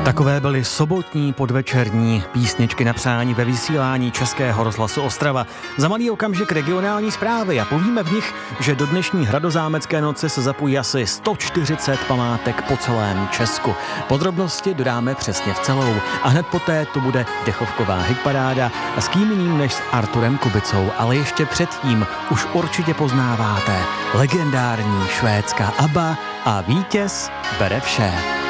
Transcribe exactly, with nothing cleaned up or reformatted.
Takové byly sobotní podvečerní písničky na přání ve vysílání Českého rozhlasu Ostrava. Za malý okamžik regionální zprávy a povíme v nich, že do dnešní hradozámecké noci se zapojí asi sto čtyřicet památek po celém Česku. Podrobnosti dodáme přesně v celou a hned poté tu bude dechovková hitparáda a s kým jiným než s Arturem Kubicou, ale ještě předtím už určitě poznáváte legendární švédská ABBA a vítěz bere vše.